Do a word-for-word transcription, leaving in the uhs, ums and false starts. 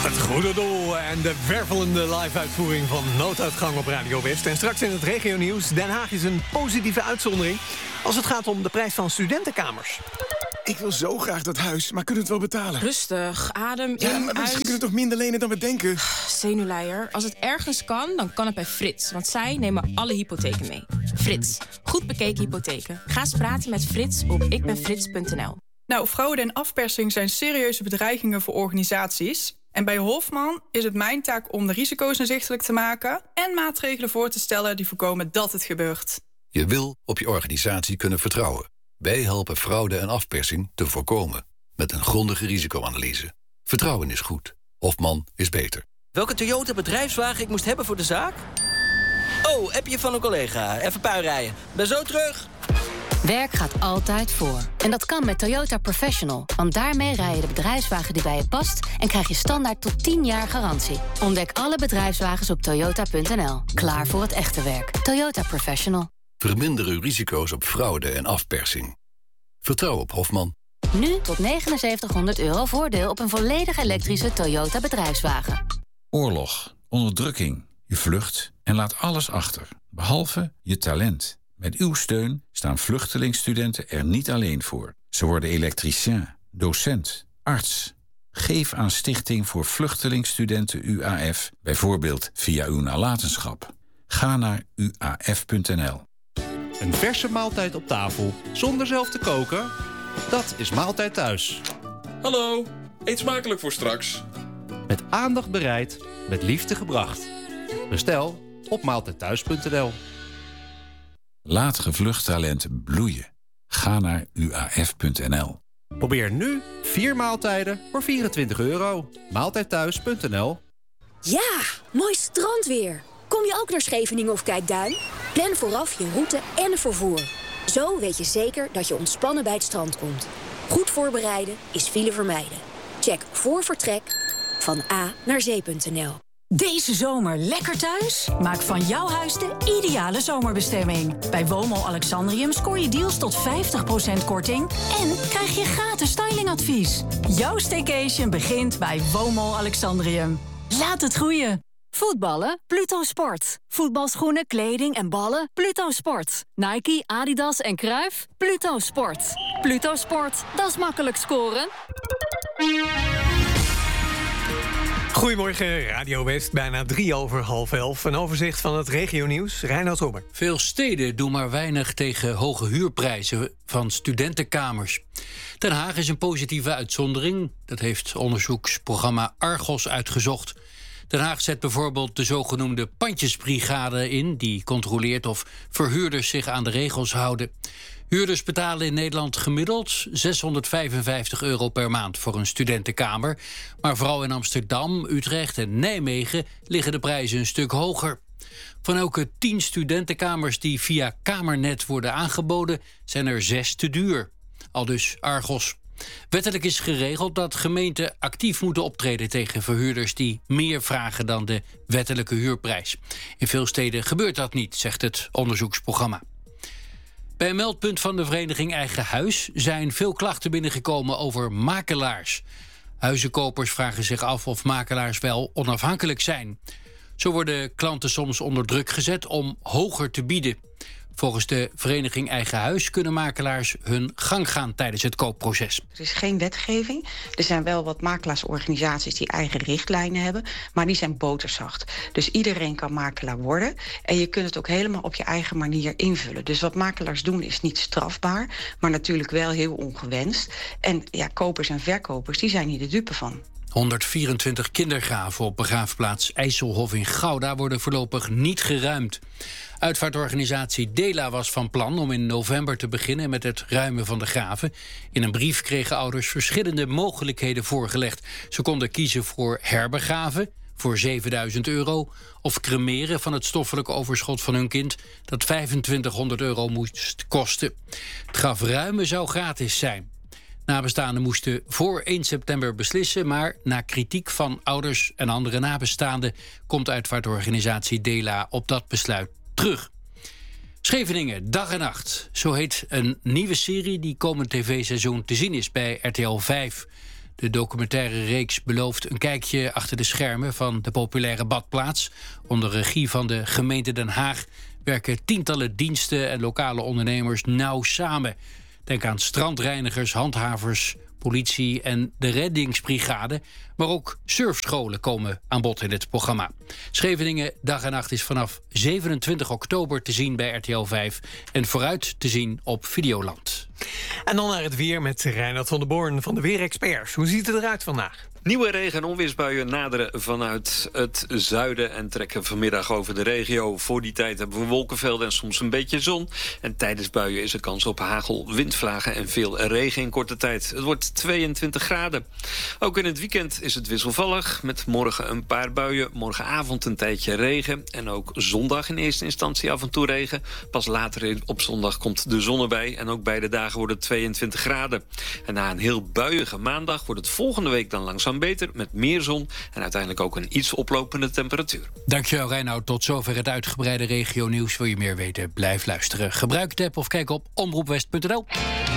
Het goede doel en de wervelende live-uitvoering van Nooduitgang op Radio West. En straks in het regionieuws, Den Haag is een positieve uitzondering als het gaat om de prijs van studentenkamers. Ik wil zo graag dat huis, maar kunnen we het wel betalen? Rustig, adem Ja, in, maar uit. misschien kunnen we toch minder lenen dan we denken? Zenuwleier. Als het ergens kan, dan kan het bij Frits. Want zij nemen alle hypotheken mee. Frits. Goed bekeken hypotheken. Ga eens praten met Frits op ikbenfrits punt n l. Nou, fraude en afpersing zijn serieuze bedreigingen voor organisaties. En bij Hofman is het mijn taak om de risico's inzichtelijk te maken en maatregelen voor te stellen die voorkomen dat het gebeurt. Je wil op je organisatie kunnen vertrouwen. Wij helpen fraude en afpersing te voorkomen. Met een grondige risicoanalyse. Vertrouwen is goed. Hofman is beter. Welke Toyota bedrijfswagen ik moest hebben voor de zaak? Oh, appje van een collega. Even puinrijden. Ben zo terug. Werk gaat altijd voor. En dat kan met Toyota Professional. Want daarmee rij je de bedrijfswagen die bij je past en krijg je standaard tot tien jaar garantie. Ontdek alle bedrijfswagens op toyota punt n l. Klaar voor het echte werk. Toyota Professional. Verminder uw risico's op fraude en afpersing. Vertrouw op Hofman. Nu tot negenenzeventighonderd euro voordeel op een volledig elektrische Toyota bedrijfswagen. Oorlog, onderdrukking, je vlucht en laat alles achter. Behalve je talent. Met uw steun staan vluchtelingstudenten er niet alleen voor. Ze worden elektricien, docent, arts. Geef aan Stichting voor Vluchtelingstudenten U A F, bijvoorbeeld via uw nalatenschap. Ga naar u a f punt n l. Een verse maaltijd op tafel, zonder zelf te koken? Dat is Maaltijd Thuis. Hallo, eet smakelijk voor straks. Met aandacht bereid, met liefde gebracht. Bestel op maaltijdthuis punt n l. Laat gevlucht talenten bloeien. Ga naar u a f punt n l. Probeer nu vier maaltijden voor vierentwintig euro. maaltijdthuis punt n l. Ja, mooi strandweer. Kom je ook naar Scheveningen of Kijkduin? Plan vooraf je route en vervoer. Zo weet je zeker dat je ontspannen bij het strand komt. Goed voorbereiden is file vermijden. Check voor vertrek van A naar zee punt n l. Deze zomer lekker thuis? Maak van jouw huis de ideale zomerbestemming. Bij Woonmol Alexandrium scoor je deals tot vijftig procent korting en krijg je gratis stylingadvies. Jouw staycation begint bij Woonmol Alexandrium. Laat het groeien. Voetballen? Pluto Sport. Voetbalschoenen, kleding en ballen? Pluto Sport. Nike, Adidas en Cruijff? Pluto Sport. Pluto Sport, dat is makkelijk scoren. Goedemorgen, Radio West, bijna drie over half elf. Een overzicht van het regionieuws, Reinoud Robber. Veel steden doen maar weinig tegen hoge huurprijzen van studentenkamers. Den Haag is een positieve uitzondering. Dat heeft onderzoeksprogramma Argos uitgezocht. Den Haag zet bijvoorbeeld de zogenoemde pandjesbrigade in, die controleert of verhuurders zich aan de regels houden. Huurders betalen in Nederland gemiddeld zeshonderdvijfenvijftig euro per maand voor een studentenkamer. Maar vooral in Amsterdam, Utrecht en Nijmegen liggen de prijzen een stuk hoger. Van elke tien studentenkamers die via Kamernet worden aangeboden, zijn er zes te duur. Aldus Argos. Wettelijk is geregeld dat gemeenten actief moeten optreden tegen verhuurders die meer vragen dan de wettelijke huurprijs. In veel steden gebeurt dat niet, zegt het onderzoeksprogramma. Bij een meldpunt van de vereniging Eigen Huis zijn veel klachten binnengekomen over makelaars. Huizenkopers vragen zich af of makelaars wel onafhankelijk zijn. Zo worden klanten soms onder druk gezet om hoger te bieden. Volgens de vereniging Eigen Huis kunnen makelaars hun gang gaan tijdens het koopproces. Er is geen wetgeving. Er zijn wel wat makelaarsorganisaties die eigen richtlijnen hebben, maar die zijn boterzacht. Dus iedereen kan makelaar worden en je kunt het ook helemaal op je eigen manier invullen. Dus wat makelaars doen is niet strafbaar, maar natuurlijk wel heel ongewenst. En ja, kopers en verkopers, die zijn hier de dupe van. honderdvierentwintig kindergraven op begraafplaats IJsselhof in Gouda worden voorlopig niet geruimd. Uitvaartorganisatie Dela was van plan om in november te beginnen met het ruimen van de graven. In een brief kregen ouders verschillende mogelijkheden voorgelegd. Ze konden kiezen voor herbegraven voor zevenduizend euro of cremeren van het stoffelijk overschot van hun kind dat vijfentwintighonderd euro moest kosten. Het grafruimen zou gratis zijn. Nabestaanden moesten voor één september beslissen, maar na kritiek van ouders en andere nabestaanden komt uitvaartorganisatie Dela op dat besluit terug. Scheveningen, dag en nacht. Zo heet een nieuwe serie die komend tv-seizoen te zien is bij R T L vijf. De documentaire reeks belooft een kijkje achter de schermen van de populaire badplaats. Onder regie van de gemeente Den Haag werken tientallen diensten en lokale ondernemers nauw samen. Denk aan strandreinigers, handhavers, politie en de reddingsbrigade. Maar ook surfscholen komen aan bod in dit programma. Scheveningen dag en nacht is vanaf zevenentwintig oktober te zien bij R T L vijf... en vooruit te zien op Videoland. En dan naar het weer met Reinhard van der Born van de Weerexperts. Hoe ziet het eruit vandaag? Nieuwe regen- en onweersbuien naderen vanuit het zuiden en trekken vanmiddag over de regio. Voor die tijd hebben we wolkenvelden en soms een beetje zon. En tijdens buien is er kans op hagel, windvlagen en veel regen in korte tijd. Het wordt tweeëntwintig graden. Ook in het weekend is het wisselvallig, met morgen een paar buien. Morgenavond een tijdje regen en ook zondag in eerste instantie af en toe regen. Pas later op zondag komt de zon erbij en ook beide dagen worden het tweeëntwintig graden. En na een heel buiige maandag wordt het volgende week dan langzaam beter, met meer zon en uiteindelijk ook een iets oplopende temperatuur. Dankjewel Reinoud, tot zover het uitgebreide regio-nieuws. Wil je meer weten, blijf luisteren. Gebruik de app of kijk op omroepwest punt n l.